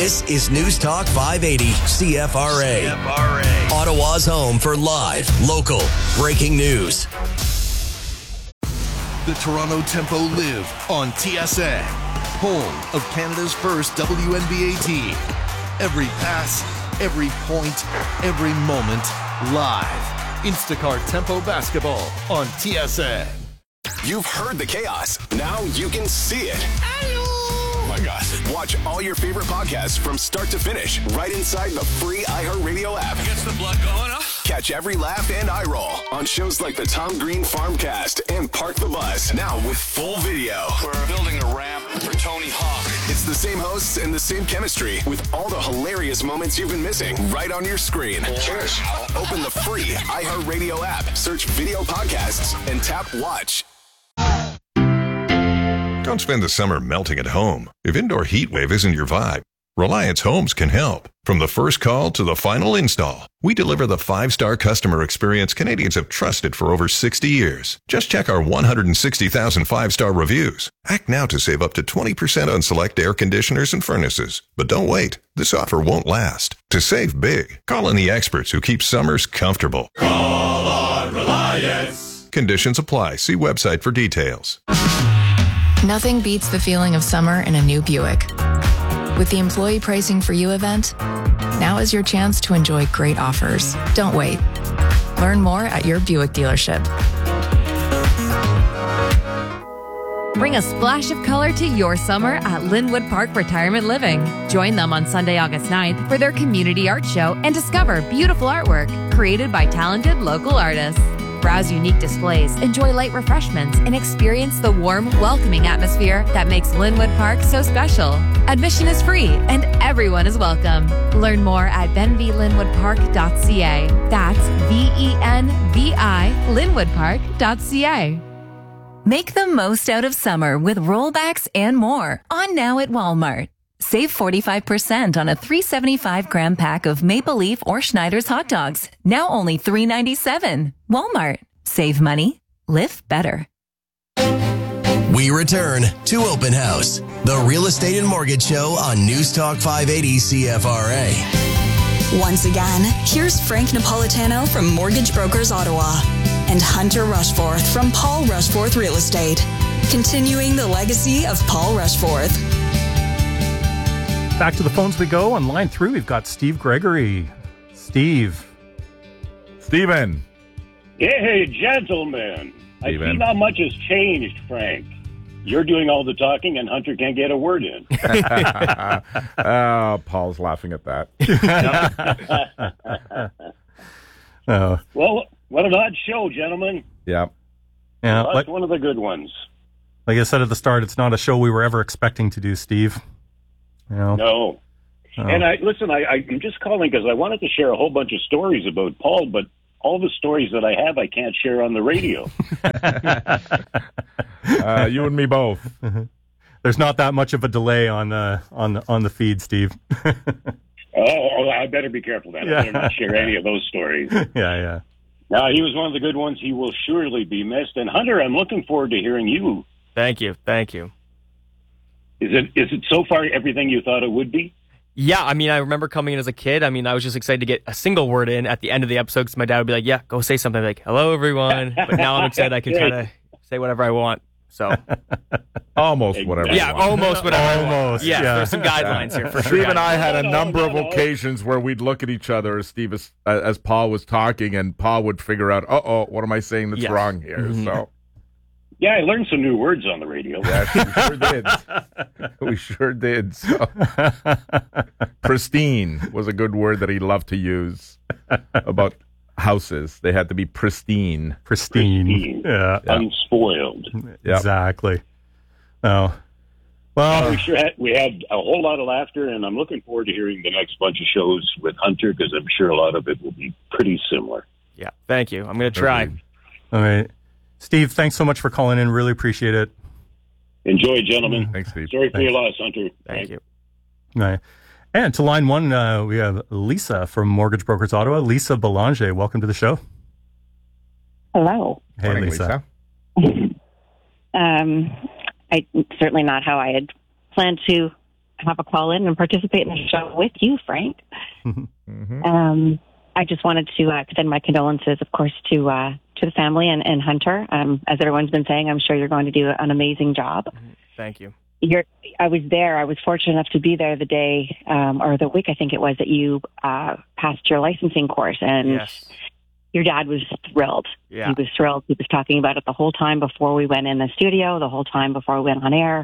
This is News Talk 580 CFRA. Ottawa's home for live, local, breaking news. The Toronto Tempo live on TSN, home of Canada's first WNBA team. Every pass, every point, every moment, live. Instacart Tempo Basketball on TSN. You've heard the chaos. Now you can see it. Oh my gosh. Watch all your favorite podcasts from start to finish right inside the free iHeartRadio app. Gets the blood going, huh? Catch every laugh and eye roll on shows like the Tom Green Farmcast and Park the Bus. Now with full video. We're building a ramp for Tony Hawk. It's the same hosts and the same chemistry with all the hilarious moments you've been missing right on your screen. Cheers. Open the free iHeartRadio app, search video podcasts, and tap watch. Don't spend the summer melting at home. If indoor heat wave isn't your vibe, Reliance Homes can help. From the first call to the final install, we deliver the 5-star customer experience Canadians have trusted for over 60 years. Just check our 160,000 5-star reviews. Act now to save up to 20% on select air conditioners and furnaces. But don't wait. This offer won't last. To save big, call on the experts who keep summers comfortable. Call on Reliance. Conditions apply. See website for details. Nothing beats the feeling of summer in a new Buick. With the Employee Pricing for You event, now is your chance to enjoy great offers. Don't wait. Learn more at your Buick dealership. Bring a splash of color to your summer at Linwood Park Retirement Living. Join them on Sunday, August 9th for their community art show and discover beautiful artwork created by talented local artists. Browse unique displays, enjoy light refreshments, and experience the warm, welcoming atmosphere that makes Linwood Park so special. Admission is free and everyone is welcome. Learn more at benvilinwoodpark.ca. That's VENVI linwoodpark.ca. Make the most out of summer with rollbacks and more on now at Walmart. Save 45% on a 375-gram pack of Maple Leaf or Schneider's hot dogs. Now only $3.97. Walmart. Save money. Live better. We return to Open House, the real estate and mortgage show on News Talk 580 CFRA. Once again, here's Frank Napolitano from Mortgage Brokers Ottawa and Hunter Rushforth from Paul Rushforth Real Estate, continuing the legacy of Paul Rushforth. Back to the phones we go. On line 3, we've got Steve Gregory. Steven. Hey, gentlemen. I see how much has changed, Frank. You're doing all the talking and Hunter can't get a word in. Paul's laughing at that. Well, what an odd show, gentlemen. Yeah. Well, that's one of the good ones. Like I said at the start, it's not a show we were ever expecting to do, Steve. You know? No. And I'm just calling because I wanted to share a whole bunch of stories about Paul, but all the stories that I have, I can't share on the radio. You and me both. There's not that much of a delay on the feed, Steve. I better be careful then. I better not share any of those stories. Yeah. No, he was one of the good ones. He will surely be missed. And Hunter, I'm looking forward to hearing you. Thank you. Is it so far everything you thought it would be? Yeah, I mean, I remember coming in as a kid. I mean, I was just excited to get a single word in at the end of the episode because my dad would be like, yeah, go say something. Like, hello, everyone. But now I'm excited I can kind of say whatever I want. So almost whatever. Yeah, almost whatever. Almost. Yeah, there's some guidelines here for sure. Steve and I had a number of occasions where we'd look at each other as Paul was talking, and Paul would figure out, what am I saying that's wrong here? Mm-hmm. So. Yeah, I learned some new words on the radio. Yes, we sure did. So. Pristine was a good word that he loved to use about houses. They had to be pristine. Pristine. Yeah. Unspoiled. Yep. Exactly. Oh. Well, we had a whole lot of laughter, and I'm looking forward to hearing the next bunch of shows with Hunter because I'm sure a lot of it will be pretty similar. Yeah, thank you. I'm going to try. All right. Steve, thanks so much for calling in. Really appreciate it. Enjoy, gentlemen. Thanks, Steve. Sorry for your loss, Hunter. Thank you. All right. And to line 1, we have Lisa from Mortgage Brokers Ottawa. Lisa Belanger, welcome to the show. Hello. Hey, Morning, Lisa. Certainly not how I had planned to have a call in and participate in the show with you, Frank. I just wanted to extend my condolences, of course, to the family and Hunter. As everyone's been saying, I'm sure you're going to do an amazing job. Thank you. I was there. I was fortunate enough to be there the day or the week, I think it was, that you passed your licensing course. And your dad was thrilled. Yeah. He was thrilled. He was talking about it the whole time before we went in the studio, the whole time before we went on air.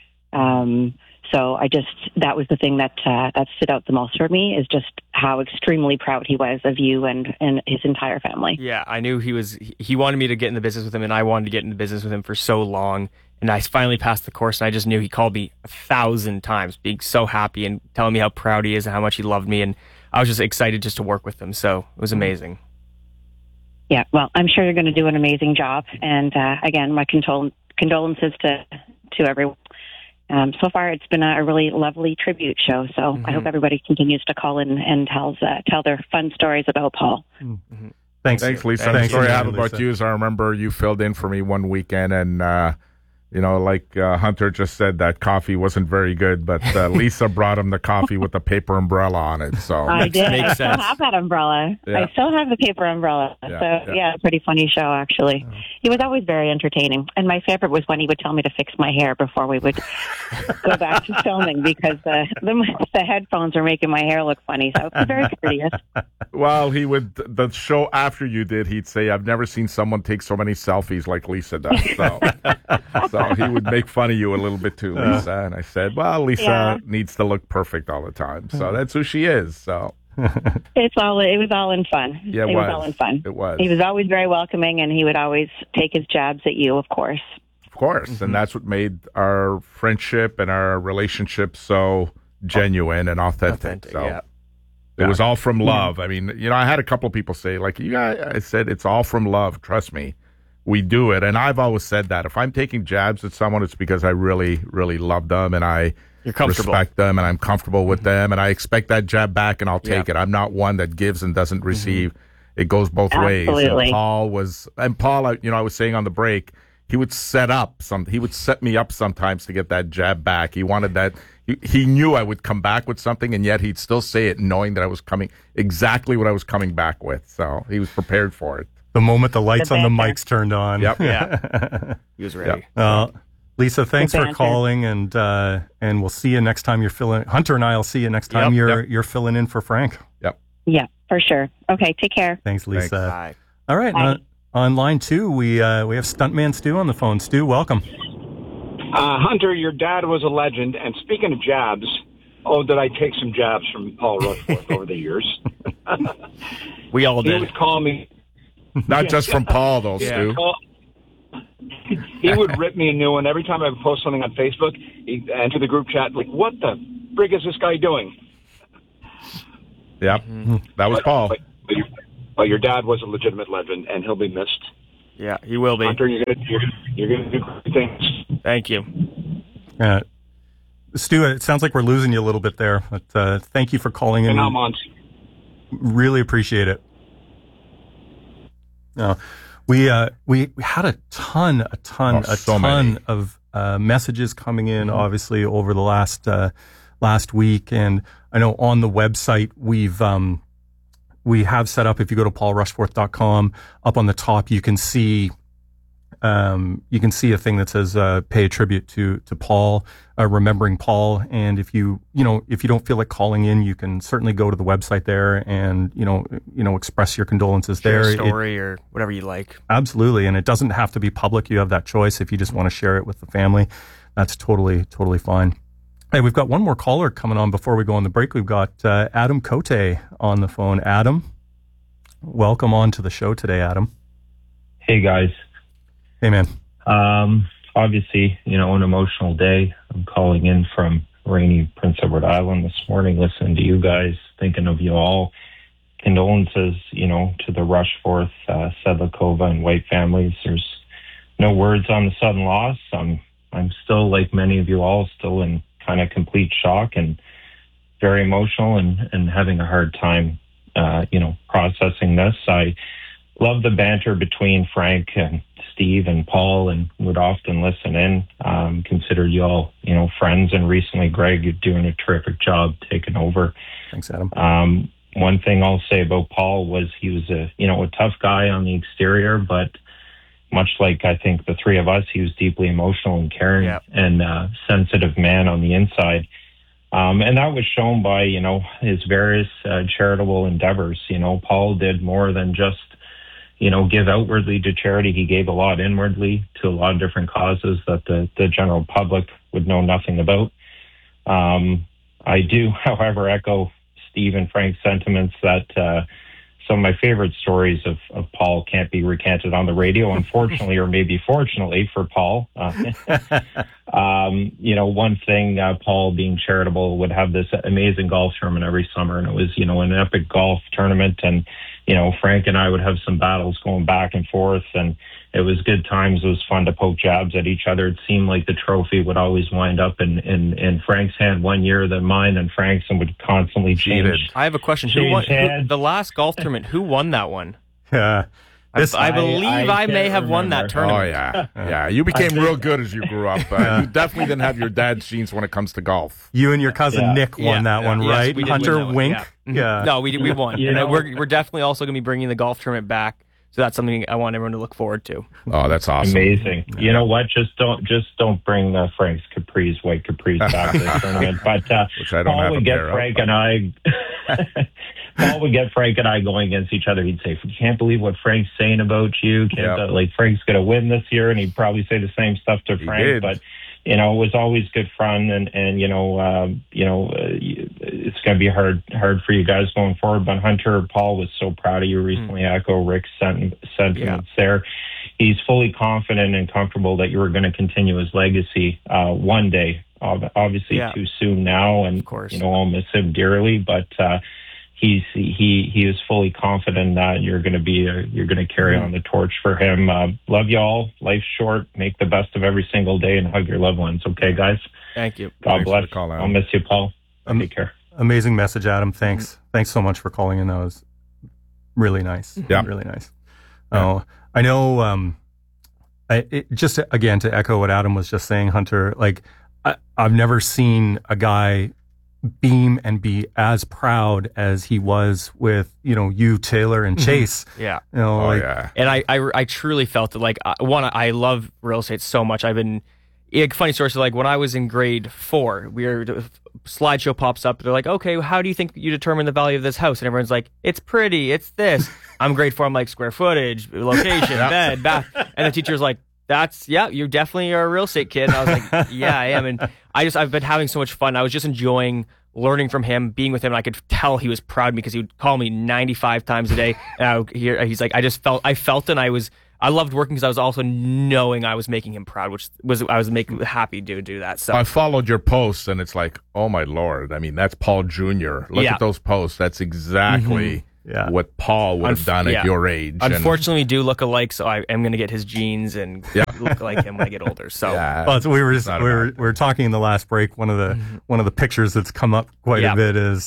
So that was the thing that stood out the most for me, is just how extremely proud he was of you and his entire family. Yeah, I knew he wanted me to get in the business with him, and I wanted to get in the business with him for so long. And I finally passed the course, and I just knew he called me 1,000 times, being so happy and telling me how proud he is and how much he loved me. And I was just excited just to work with him. So it was amazing. Yeah, well, I'm sure you're going to do an amazing job. And again, my condolences to everyone. So far, it's been a really lovely tribute show. So I hope everybody continues to call in and tell their fun stories about Paul. Thanks, Lisa. The story I have about you is I remember you filled in for me one weekend, and like Hunter just said, that coffee wasn't very good, but Lisa brought him the coffee with the paper umbrella on it. So I did. I still have that umbrella. Yeah. I still have the paper umbrella. Yeah, pretty funny show, actually. He was always very entertaining. And my favorite was when he would tell me to fix my hair before we would go back to filming, because the headphones were making my hair look funny. So it was very courteous. Well, the show after you did, he'd say, I've never seen someone take so many selfies like Lisa does. So he would make fun of you a little bit too, Lisa. And I said, well, Lisa needs to look perfect all the time. So that's who she is. So it was all in fun. Yeah, it was all in fun. It was. He was always very welcoming, and he would always take his jabs at you, of course. Of course. And that's what made our friendship and our relationship so genuine and authentic. So it was all from love. I mean, I had a couple of people say, like, I said, it's all from love. Trust me. We do it. And I've always said that if I'm taking jabs at someone, it's because I really, really love them and I respect them and I'm comfortable with them and I expect that jab back and I'll take it. I'm not one that gives and doesn't receive. It goes both ways. And Paul, I was saying on the break, he would set me up sometimes to get that jab back. He wanted that. He knew I would come back with something, and yet he'd still say it knowing that I was coming exactly what I was coming back with. So he was prepared for it. The moment the lights on the mics turned on. Yep. Yeah. He was ready. Lisa, thanks for calling, and we'll see you next time you're filling. Hunter and I will see you next time you're filling in for Frank. Yep. Yeah, for sure. Okay, take care. Thanks, Lisa. Thanks. Bye. All right. On line 2, we have Stuntman Stu on the phone. Stu, welcome. Hunter, your dad was a legend. And speaking of jabs, did I take some jabs from Paul Rushforth over the years? We all did. He would call me. Not just from Paul, though, Stu. He would rip me a new one. Every time I would post something on Facebook, he'd enter the group chat, like, what the frig is this guy doing? Yeah, that was Paul. But your dad was a legitimate legend, and he'll be missed. Yeah, he will be. Hunter, you're gonna do great things. Thank you. Stu, it sounds like we're losing you a little bit there, but thank you for calling in. And I'm on. Really appreciate it. We had a ton of messages coming in, obviously, over the last week, and I know on the website we have set up, if you go to paulrushforth.com, up on the top you can see a thing that says pay a tribute to Paul, remembering Paul. And if you don't feel like calling in, you can certainly go to the website there and express your condolences share there. A story or whatever you like. Absolutely, and it doesn't have to be public. You have that choice. If you just want to share it with the family, that's totally fine. Hey, we've got one more caller coming on before we go on the break. We've got Adam Cote on the phone. Adam, welcome on to the show today, Adam. Hey, guys. Hey, man. Obviously, an emotional day. I'm calling in from rainy Prince Edward Island this morning, listening to you guys, thinking of you all. Condolences, to the Rushforth, Sedlikova, and White families. There's no words on the sudden loss. I'm still, like many of you all, still in kind of complete shock and very emotional and having a hard time, processing this. I love the banter between Frank and Steve and Paul and would often listen in. Consider you all, friends. And recently, Greg, you're doing a terrific job taking over. Thanks, Adam. One thing I'll say about Paul was he was a tough guy on the exterior, but much like I think the three of us, he was deeply emotional and caring and sensitive man on the inside. And that was shown by, his various charitable endeavors. Paul did more than just, give outwardly to charity. He gave a lot inwardly to a lot of different causes that the general public would know nothing about. I do, however, echo Steve and Frank's sentiments that some of my favorite stories of Paul can't be recanted on the radio, unfortunately, or maybe fortunately for Paul. One thing, Paul being charitable would have this amazing golf tournament every summer, and it was, an epic golf tournament, and, Frank and I would have some battles going back and forth, and it was good times. It was fun to poke jabs at each other. It seemed like the trophy would always wind up in Frank's hand one year than mine, and Frank's, and would constantly change. I have a question. Who won the last golf tournament? Who won that one? Yeah. I believe I may have won that tournament. Oh, yeah. Yeah, you became real good as you grew up. You definitely didn't have your dad's genes when it comes to golf. You and your cousin Nick won that one, right? Yes, Hunter Wink? Yeah. No, we won. And we're definitely also going to be bringing the golf tournament back. So that's something I want everyone to look forward to. Oh, that's awesome. Amazing. You know what? Just don't bring Frank's white capris back to the tournament. But which I don't have a pair of. Paul would get Frank and I going against each other. He'd say, "Can't believe what Frank's saying about you. Frank's going to win this year," and he'd probably say the same stuff to Frank. But it was always good fun, and it's going to be hard for you guys going forward. But Hunter, Paul was so proud of you recently. Echo Rick's sentiments there. He's fully confident and comfortable that you were going to continue his legacy one day. Obviously, too soon now, and I'll miss him dearly. But he is fully confident that you're going to carry on the torch for him. Love you all. Life's short. Make the best of every single day and hug your loved ones. Okay, guys? Thank you. God bless. I'll miss you, Paul. Take care. Amazing message, Adam. Thanks. Thanks so much for calling in. That was really nice. Yeah. Really nice. Oh, I know, just again, to echo what Adam was just saying, Hunter, I've never seen a guy beam and be as proud as he was with, you, Taylor, and Chase. Yeah. Yeah. And I truly felt it. I love real estate so much. Funny story. So when I was in grade 4, slideshow pops up. They're like, okay, how do you think you determine the value of this house? And everyone's like, it's pretty, it's this. I'm grade 4. I'm like, square footage, location, bed, bath. And the teacher's like, you definitely are a real estate kid. And I was like, yeah, I am. And I've been having so much fun. I was just enjoying learning from him, being with him. And I could tell he was proud of me because he would call me 95 times a day. And he's like, I felt it. And I loved working because I was also knowing I was making him proud, which was, I was happy to do that. So I followed your posts and it's like, oh my Lord. I mean, that's Paul Jr. Look at those posts. That's exactly what Paul would have done at your age. Unfortunately, we do look alike, so I am going to get his genes and look like him when I get older. So, so we were talking in the last break. One of the pictures that's come up quite a bit is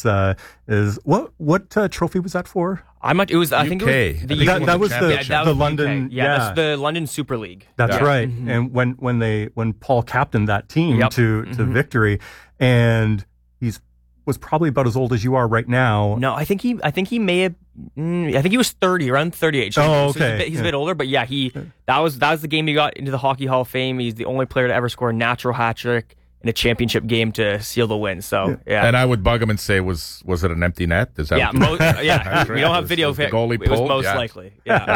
what trophy was that for? I think it was that was the London. That's the London Super League. That's right. And when Paul captained that team to victory, and was probably about as old as you are right now. No, I think he may have. I think he was 30, around 38. So okay. He's a bit older, but that was the game he got into the Hockey Hall of Fame. He's the only player to ever score a natural hat trick in a championship game to seal the win. So And I would bug him and say, was it an empty net? Is that we don't have video of it. Goalie it was most likely.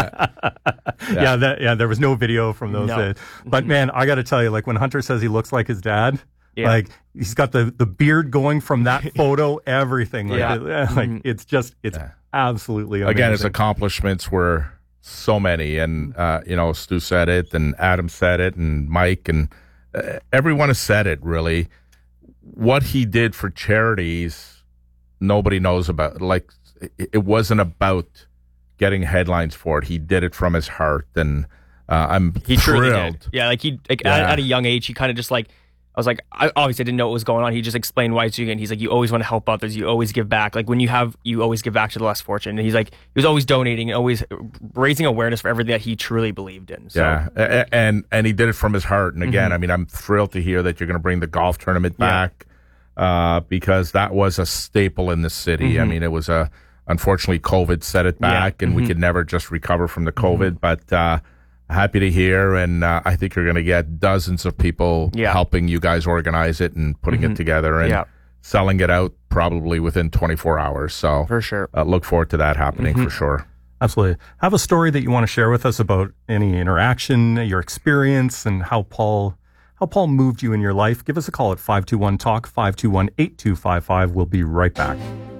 There was no video from those days. But man, I got to tell you, when Hunter says he looks like his dad. Yeah. He's got the beard going from that photo, everything. It's absolutely amazing. Again, his accomplishments were so many. And, Stu said it, and Adam said it, and Mike, and everyone has said it, really. What he did for charities, nobody knows about. It wasn't about getting headlines for it. He did it from his heart, and I'm thrilled. Truly did. Yeah, at a young age, he kind of just I was like, I obviously didn't know what was going on. He just explained why it's doing it. He's like, you always want to help others. You always give back. Like when you always give back to the less fortunate. And he's like, he was always donating, always raising awareness for everything that he truly believed in. So. Yeah, and he did it from his heart. And again, I mean, I'm thrilled to hear that you're going to bring the golf tournament back because that was a staple in the city. I mean, it was unfortunately, COVID set it back, and we could never just recover from the COVID. But happy to hear, and I think you're going to get dozens of people helping you guys organize it and putting it together and selling it out probably within 24 hours. So for sure, look forward to that happening for sure. Absolutely. Have a story that you want to share with us about any interaction, your experience, and how Paul moved you in your life. Give us a call at 521-TALK, 521-8255. We'll be right back.